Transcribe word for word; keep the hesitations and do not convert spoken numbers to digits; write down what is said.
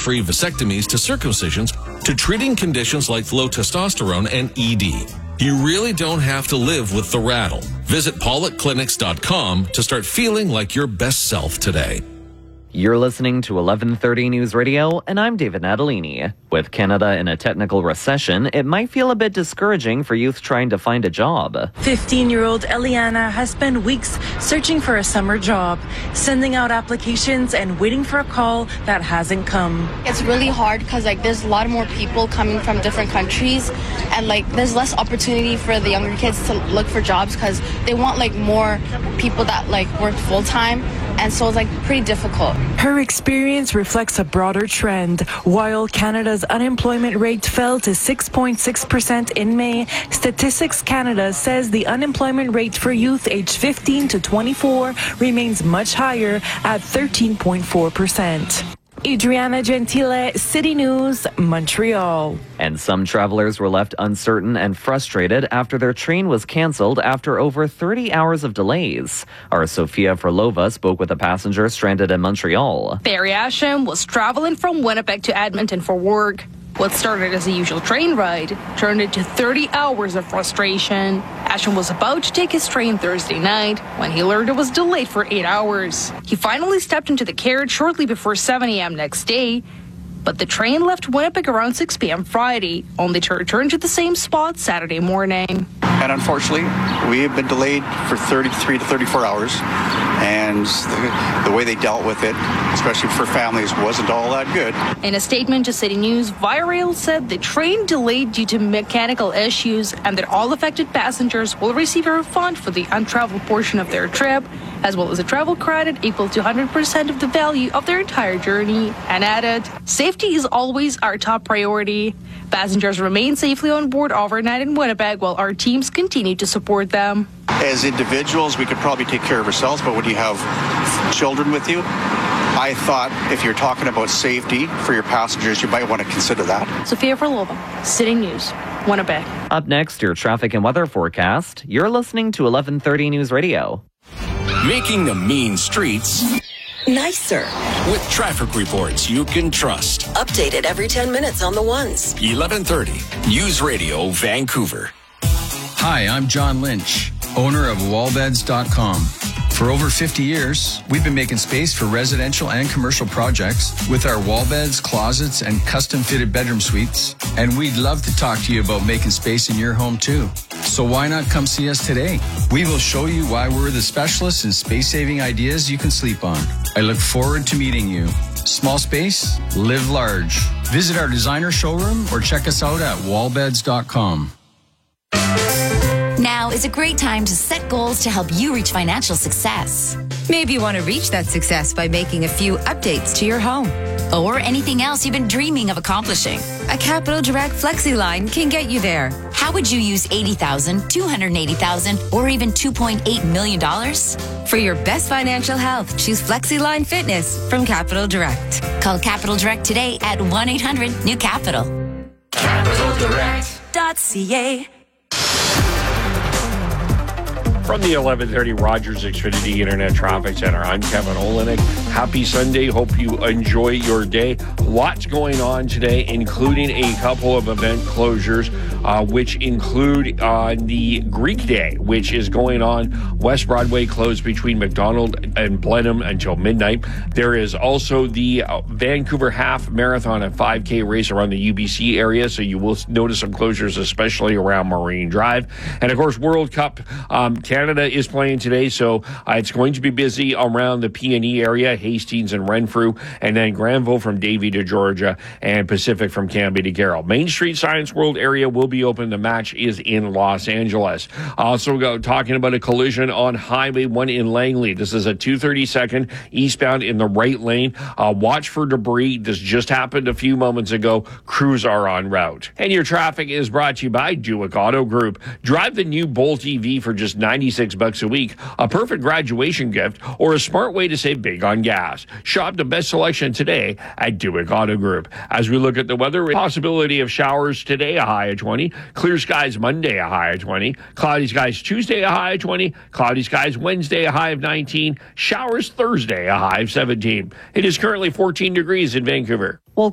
drug-free vasectomies to circumcisions to treating conditions like low testosterone and E D. You really don't have to live with the rattle. Visit pollock clinics dot com to start feeling like your best self today. You're listening to eleven thirty News Radio, and I'm David Natalini. With Canada in a technical recession, it might feel a bit discouraging for youth trying to find a job. fifteen-year-old Eliana has spent weeks searching for a summer job, sending out applications and waiting for a call that hasn't come. It's really hard because like there's a lot more people coming from different countries, and like there's less opportunity for the younger kids to look for jobs because they want like more people that like work full time. And so it's like pretty difficult. Her experience reflects a broader trend. While Canada's unemployment rate fell to six point six percent in May, Statistics Canada says the unemployment rate for youth aged fifteen to twenty-four remains much higher at thirteen point four percent. Adriana Gentile, City News, Montreal. And some travelers were left uncertain and frustrated after their train was canceled after over thirty hours of delays. Our Sofia Frolova spoke with a passenger stranded in Montreal. Barry Asham was traveling from Winnipeg to Edmonton for work. What started as a usual train ride turned into thirty hours of frustration. Asham was about to take his train Thursday night when he learned it was delayed for eight hours. He finally stepped into the carriage shortly before seven a.m. next day, but the train left Winnipeg around six p.m. Friday, only to return to the same spot Saturday morning. And unfortunately, we have been delayed for thirty-three to thirty-four hours. And the, the way they dealt with it, especially for families, wasn't all that good. In a statement to City News, Via Rail said the train delayed due to mechanical issues and that all affected passengers will receive a refund for the untraveled portion of their trip, as well as a travel credit equal to one hundred percent of the value of their entire journey, and added, "Safety is always our top priority. Passengers remain safely on board overnight in Winnipeg while our teams continue to support them." As individuals, we could probably take care of ourselves, but when you have children with you, I thought if you're talking about safety for your passengers, you might want to consider that. Sofia Frolova, City News, Winnipeg. Up next, your traffic and weather forecast. You're listening to eleven thirty News Radio. Making the mean streets nicer with traffic reports you can trust. Updated every ten minutes on the ones. eleven thirty News Radio, Vancouver. Hi, I'm John Lynch, owner of wall beds dot com. For over fifty years, we've been making space for residential and commercial projects with our wall beds, closets, and custom-fitted bedroom suites. And we'd love to talk to you about making space in your home, too. So why not come see us today? We will show you why we're the specialists in space-saving ideas you can sleep on. I look forward to meeting you. Small space, live large. Visit our designer showroom or check us out at wall beds dot com. Now is a great time to set goals to help you reach financial success. Maybe you want to reach that success by making a few updates to your home. Or anything else you've been dreaming of accomplishing. A Capital Direct Flexi line can get you there. How would you use eighty thousand dollars, two hundred eighty thousand dollars, or even two point eight million dollars? For your best financial health, choose Flexi Line Fitness from Capital Direct. Call Capital Direct today at one eight hundred new capital. capital direct dot c a. From the eleven thirty Rogers Xfinity Internet Traffic Center, I'm Kevin Olenek. Happy Sunday. Hope you enjoy your day. Lots going on today, including a couple of event closures, uh, which include uh, the Greek Day, which is going on. West Broadway closed between McDonald and Blenheim until midnight. There is also the uh, Vancouver Half Marathon and five K race around the U B C area, so you will notice some closures, especially around Marine Drive. And, of course, World Cup um, Canada is playing today, so uh, it's going to be busy around the P and E area, Hastings and Renfrew, and then Granville from Davie to Georgia, and Pacific from Canby to Carroll. Main Street Science World area will be open. The match is in Los Angeles. Also go talking about a collision on Highway one in Langley. This is a two thirty-second eastbound in the right lane. Uh, watch for debris. This just happened a few moments ago. Crews are en route. And your traffic is brought to you by Duick Auto Group. Drive the new Bolt E V for just ninety-six bucks a week, a perfect graduation gift, or a smart way to save big on gas. Shop the best selection today at Duick Auto Group. As we look at the weather, possibility of showers today, a high of twenty. Clear skies Monday, a high of twenty. Cloudy skies Tuesday, a high of twenty. Cloudy skies Wednesday, a high of nineteen. Showers Thursday, a high of seventeen. It is currently fourteen degrees in Vancouver.